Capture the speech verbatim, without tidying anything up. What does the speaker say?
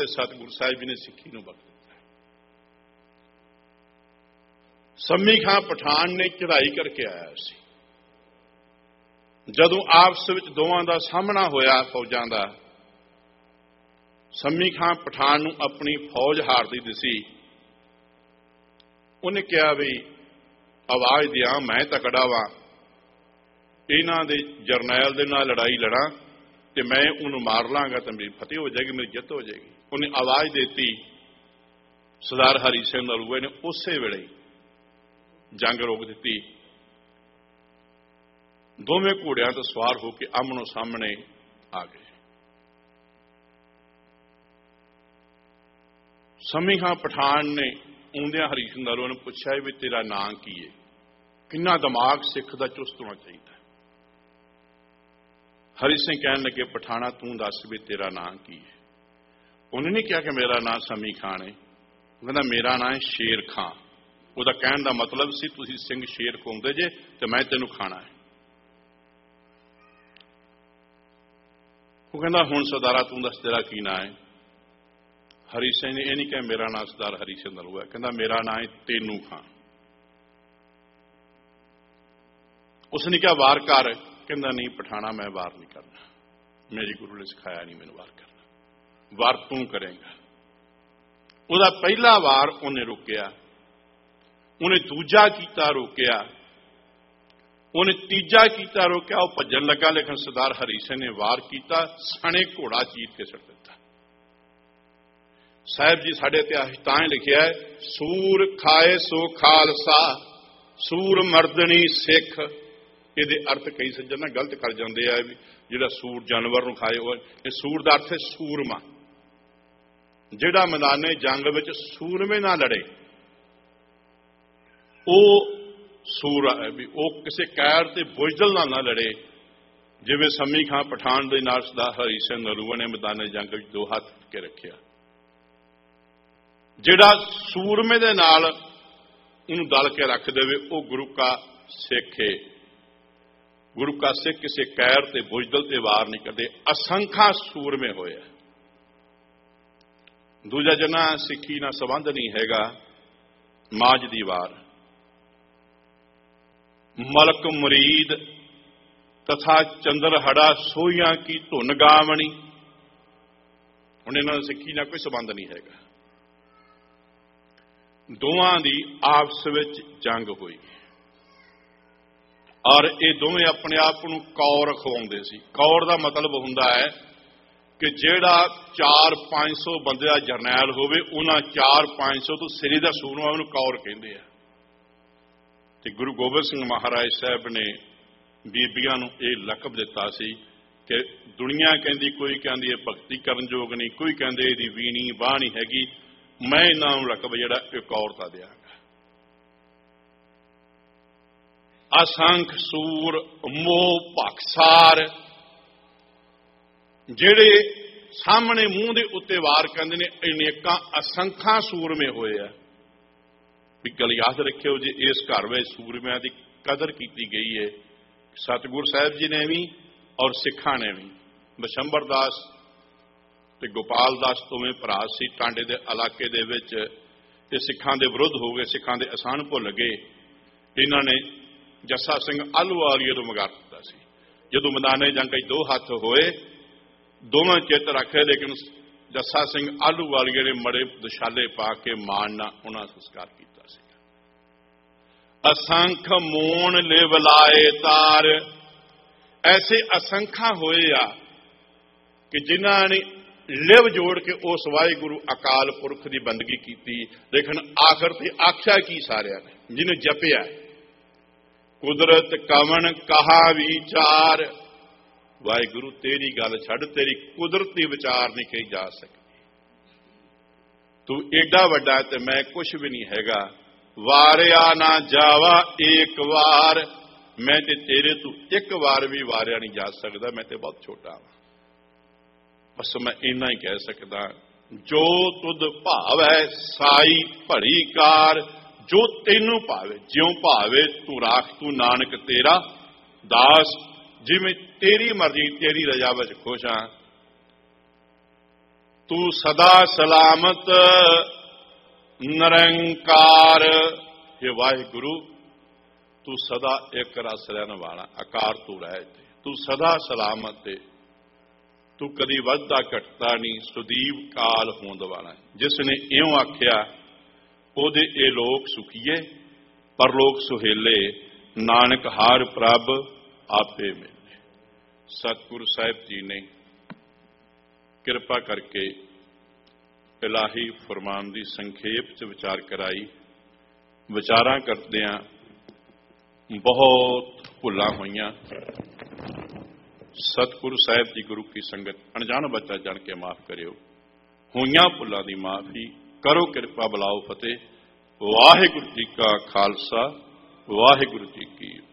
सतगुरु साहिब जी ने सिक्खी नूं बख्श दिता। सम्मी खां पठान ने चढ़ाई करके आया सी। जदों आपस विच दोवां दा सामना होया फौजां दा, सम्मी खां पठान नूं अपनी फौज हारदी दिसी। उन्हें कहा भी आवाज दिया, मैं तकड़ा वा, इन्हां दे जरनैल दे नाल लड़ाई लड़ा ते मैं उन्होंने मार लांगा तो मेरी फतेह हो जाएगी, मेरी जित हो जाएगी। उन्हें आवाज देती। सरदार हरी सिंह नलूए ने उस वेले जंग रोक दी। दोवें घोड़ियां तो सवार होकर आमनो सामने आ गए। सम्मी खां पठान ने आउंदियां हरी सिंह नलूए ने पूछा भी तेरा नाम की है, किन्ना दिमाग सिख दा चुस्त होना चाहिए। हरी सिंह कहने लगे, पठाना तू दस भी तेरा नाम की है। उन्हें नहीं कहा कि मेरा नाम सम्मी खान है, कहना मेरा नाम है शेर खां। उसका कहने का मतलब सी तुसीं सिंह शेर खुंदे जे तो मैं तेनू खाना है। वो कहना हुण सरदारा तू दस तेरा की नाम है। हरी सिंह ने यह नहीं कहा मेरा नाम सरदार हरी सिंह नलूआ है, कहना मेरा नाम है तेनू खां। उसने कहा वार कर, कहना नहीं पठाना मैं वार नहीं करना, मेरी गुरु ने सिखाया नहीं मैंने वार करना, वार तू करेगा। उसका पहला वार उन्हें रोकया, उन्हें दूजा कीता रोकया, उन्हें तीजा कीता रोकया, वह भजन लगा, लेकिन सरदार हरी सिंह ने वार किया, सने घोड़ा चीर के सट दिता। साहिब जी साडे इतिहास तां लिखिया है, सूर खाए सो खालसा, सूर मर्दनी सिख। ये अर्थ कई सज्जन गलत कर जाते हैं भी जिहड़ा सूर जानवर नूं खाए, सूर का अर्थ है सूरमा, जिहड़ा मैदाने जंग विच सूरमे ना लड़े वो सूर है भी, वो किसी कैर ते बुजदल नाल ना लड़े। जिवें सम्मी खां पठान दे नाल सरदार हरी सिंह नलूआ ने मैदाने जंग विच दो हाथ के रखिया। जिहड़ा सूरमे दे नाल उहनूं दल के रख देवे वो गुरु का सिख है। गुरु का सिख किसी कैर ते बुजदल ते वार नहीं करते। असंख्या सूरमे होए। दूजा जना सिखी ना संबंध नहीं हैगा, माज दी वार, मलक मुरीद तथा चंद्रहड़ा सोइयां की धुन गावणी। हुण इन्हां दा सिखी ना कोई संबंध नहीं हैगा। दोवां दी आपस विच जंग हुई और ये दोवें अपने आप को कौर खवाउंदे सी। कौर का मतलब हुंदा है कि जिहड़ा चार पांच सौ बंदे का जरनैल होवे, उन्हां चार पांच सौ तो सिरे दा सूरमा उहनूं कौर कहंदे आ। ते गुरु गोबिंद सिंह महाराज साहब ने बीबियां नूं ये लकब दिता सी कि दुनिया कहंदी, कोई कहंदी है भगती करन जोग नहीं, कोई कहंदे इहदी वीणी बाह नहीं हैगी, मैं इन्हां नूं लकब जिहड़ा एक औरत दिआंगा। असंख सूर मोह पाकसार, जिहड़े सामने मूँह दे उत्ते वार कहंदे ने, अनेकां असंखां सूरमे होए आ। भी गल याद रखियो जी, इस घर में सूरमिਆਂ की कदर की गई है। सतगुरु साहिब जी ने भी और सिखा ने भी। बशंबर दास ते गोपाल दास दोवें भरा सी। टांडे के इलाके दे विच ते सिखां दे विरुद्ध हो गए, सिखां दे आसान भुल गए। इन्हां ने जस्सा सिंह आलूवालिए तो मगार दिता सी। जदों मैदाने जंग दो हाथ होए, दोवें चित रखे, लेकिन जस्सा सिंह आलूवालिए ने मड़े दुशाले पा के मारना उन्हां संस्कार किया। असंख मोन लिवलाए तार, ऐसे असंख्या होए आ कि जिन्हां ने लिव जोड़ के उस वाहिगुरु अकाल पुरख की बंदगी की, लेकिन आखिर ते आख्या की सारिया ने जिन्हें जपिया, कुदरत कवन कहा विचार। वाहिगुरु तेरी गल छड़, तेरी कुदरत की विचार नहीं कही जा सकती। तू एडा वड्डा ते मैं कुछ भी नहीं हैगा। वारिया ना जावा एक वार, मैं ते तेरे तू एक बार भी वारिया नहीं जा सकता, मैं ते बहुत छोटा हाँ। बस मैं इन्ना ही कह सकता, जो तुद भावै साई भरी कार, जो तेनू भावे ज्यों भावे तू राख, तू नानक तेरा दास। जिवें तेरी मर्जी तेरी रजा विच खुश हाँ, ਤੂੰ ਸਦਾ ਸਲਾਮਤ ਨਿਰੰਕਾਰ। हे ਵਾਹਿਗੁਰੂ, ਤੂੰ ਸਦਾ ਇੱਕ ਰਸ ਰਹਿਣ ਵਾਲਾ, ਆਕਾਰ ਤੂੰ ਰਹਿ, ਤੂੰ ਸਦਾ ਸਲਾਮਤ ਹੈ, ਤੂੰ ਕਦੀ ਵੱਧਦਾ ਘਟਦਾ ਨਹੀਂ, ਸੁਦੀਵ ਕਾਲ ਹੋਂਦ ਵਾਲਾ। ਜਿਸ ਨੇ ਇਉਂ ਆਖਿਆ ਉਹਦੇ ਇਹ ਲੋਕ ਸੁਖੀਏ, ਪਰਲੋਕ ਸੁਹੇਲੇ, ਨਾਨਕ ਹਾਰ ਪ੍ਰਭ ਆਪੇ ਮਿਲੇ। ਸਤਿਗੁਰੂ ਸਾਹਿਬ ਜੀ ਨੇ ਕਿਰਪਾ ਕਰਕੇ ਇਲਾਹੀ ਫਰਮਾਨ ਦੀ ਸੰਖੇਪ ਚ ਵਿਚਾਰ ਕਰਾਈ। ਵਿਚਾਰਾਂ ਕਰਦਿਆਂ ਬਹੁਤ ਭੁੱਲਾਂ ਹੋਈਆਂ। ਸਤਿਗੁਰੂ ਸਾਹਿਬ ਜੀ ਗੁਰੂ ਕੀ ਸੰਗਤ ਅਣਜਾਣ ਬੱਚਾ ਜਾਣ ਕੇ ਮਾਫ ਕਰਿਓ। ਹੋਈਆਂ ਭੁੱਲਾਂ ਦੀ ਮਾਫੀ ਕਰੋ, ਕਿਰਪਾ ਬੁਲਾਓ ਫਤਿਹ। ਵਾਹਿਗੁਰੂ ਜੀ ਕਾ ਖਾਲਸਾ, ਵਾਹਿਗੁਰੂ ਜੀ ਕੀ